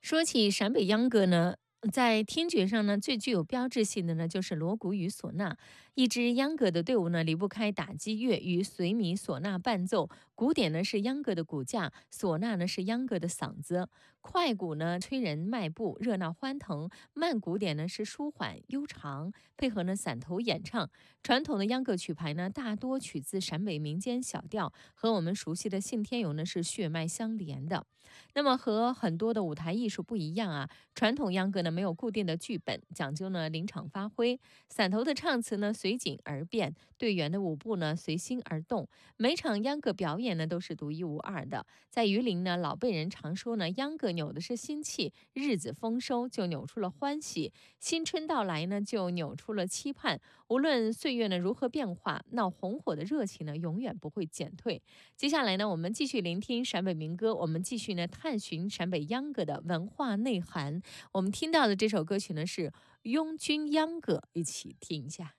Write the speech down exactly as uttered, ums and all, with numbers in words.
说起陕北秧歌呢，在听觉上呢，最具有标志性的呢，就是锣鼓与唢呐。一支秧歌的队伍呢，离不开打击乐与随米唢呐伴奏。鼓点呢是秧歌的骨架，唢呐呢是秧歌的嗓子。快鼓呢催人迈步，热闹欢腾；慢鼓点呢是舒缓悠长，配合呢散头演唱。传统的秧歌曲牌呢，大多取自陕北民间小调，和我们熟悉的信天游呢是血脉相连的。那么和很多的舞台艺术不一样啊，传统秧歌呢没有固定的剧本，讲究呢临场发挥。散头的唱词呢随景而变，队员的舞步呢随心而动。每场秧歌表演呢都是独一无二的。在榆林呢，老辈人常说呢，秧歌扭的是心气，日子丰收就扭出了欢喜，新春到来呢就扭出了期盼。无论岁月呢如何变化，闹红火的热情呢永远不会减退。接下来呢，我们继续聆听陕北民歌，我们继续呢探寻陕北秧歌的文化内涵。我们听到的这首歌曲呢是《拥军秧歌》，一起听一下。